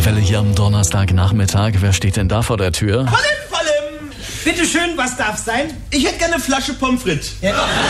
Neue Welle hier am Donnerstagnachmittag. Wer steht denn da vor der Tür? Vollem! Bitte schön, was darf sein? Ich hätte gerne eine Flasche Pommes frites. Ja.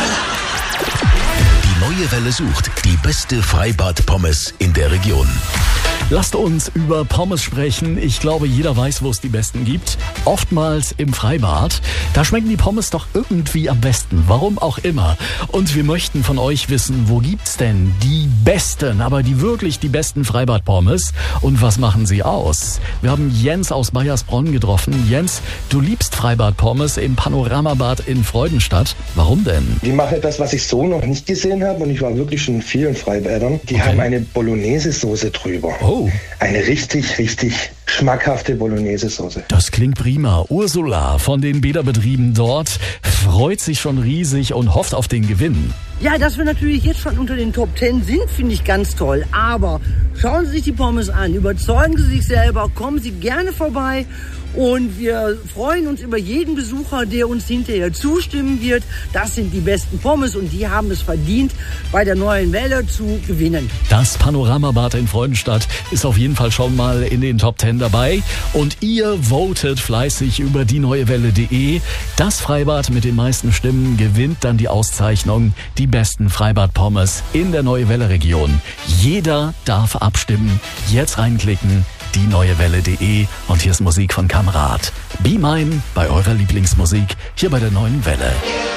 Die Neue Welle sucht die beste Freibad-Pommes in der Region. Lasst uns über Pommes sprechen. Ich glaube, jeder weiß, wo es die besten gibt. Oftmals im Freibad. Da schmecken die Pommes doch irgendwie am besten. Warum auch immer. Und wir möchten von euch wissen, wo gibt's denn die besten, aber die wirklich die besten Freibad-Pommes? Und was machen sie aus? Wir haben Jens aus Baiersbronn getroffen. Jens, du liebst Freibad-Pommes im Panoramabad in Freudenstadt. Warum denn? Die machen etwas, was ich so noch nicht gesehen habe. Und ich war wirklich schon in vielen Freibädern. Die haben eine Bolognese-Soße drüber. Oh. Eine richtig schmackhafte Bolognese-Soße. Das klingt prima. Ursula von den Bäderbetrieben dort freut sich schon riesig und hofft auf den Gewinn. Ja, dass wir natürlich jetzt schon unter den Top 10 sind, finde ich ganz toll. Aber schauen Sie sich die Pommes an, überzeugen Sie sich selber, kommen Sie gerne vorbei. Und wir freuen uns über jeden Besucher, der uns hinterher zustimmen wird. Das sind die besten Pommes und die haben es verdient, bei der Neuen Welle zu gewinnen. Das Panoramabad in Freudenstadt ist auf jeden Fall schon mal in den Top 10 dabei. Und ihr votet fleißig über dieneuewelle.de. Das Freibad mit den meisten Stimmen gewinnt dann die Auszeichnung, die besten Freibad-Pommes in der Neue Welle-Region. Jeder darf abstimmen. Jetzt reinklicken. dieneuewelle.de und hier ist Musik von Kamrat. Be Mine bei eurer Lieblingsmusik hier bei der Neuen Welle.